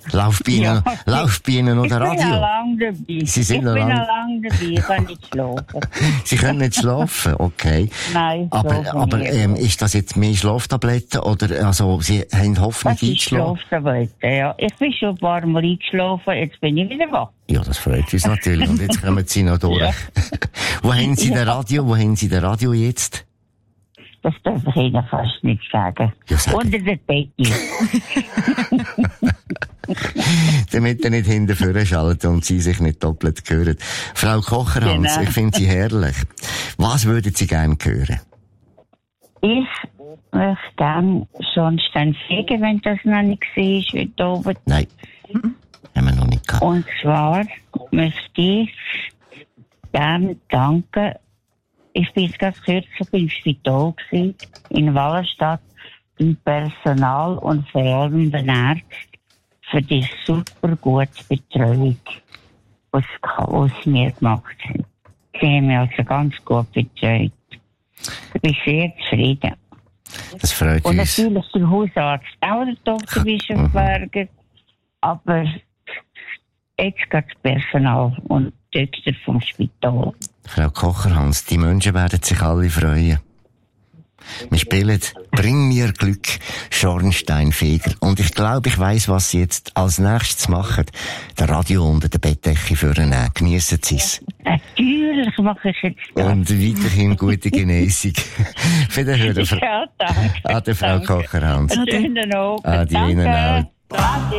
Läuft bei Ihnen noch der Radio? Ich bin noch lange dabei. Sie sind noch lange dabei, ich kann nicht schlafen. Sie können nicht schlafen, okay. Nein, aber ist das jetzt mehr Schlaftabletten oder also Sie haben Hoffnung eingeschlafen? Schlaftabletten, ja. Ich bin schon ein paar Mal eingeschlafen, jetzt bin ich wieder wach. Ja, das freut uns natürlich. Und jetzt kommen Sie noch durch. Ja. Wo haben Sie den Radio? Wo haben Sie den Radio jetzt? Das darf ich Ihnen fast nicht sagen. Ja, unter der Decke. Damit er nicht hinten schaltet und Sie sich nicht doppelt hören. Frau Kocher-Hans, genau. Ich finde Sie herrlich. Was würden Sie gerne hören? Ich möchte gerne Schornstein fegen, wenn das noch nicht gesehen ist, heute oben. Nein, haben wir noch nicht gehabt. Und zwar möchte ich gerne danken. Ich bin jetzt ganz kürzlich im Spital gewesen, in Wallenstadt, im Personal und vor allem den Ärzten für die super gute Betreuung, was sie mir gemacht haben. Sie haben mich also ganz gut betreut. Ich bin sehr zufrieden. Das freut und uns. Und natürlich der Hausarzt auch, der Dr. Bischofberger, aber jetzt geht das Personal und die Doktor vom Spital. Frau Kocher-Hans, die Menschen werden sich alle freuen. Wir spielen «Bring mir Glück», Schornsteinfeger. Und ich glaube, ich weiss, was Sie jetzt als nächstes machen. Der Radio unter der Bettdecke vornehmen. Geniessen Sie es. Natürlich mache ich jetzt das. Und weiterhin gute Genesung. Wiederhören. Ja, danke. Ade, Frau Kocher-Hans. Schönen Abend. Ade Ihnen auch.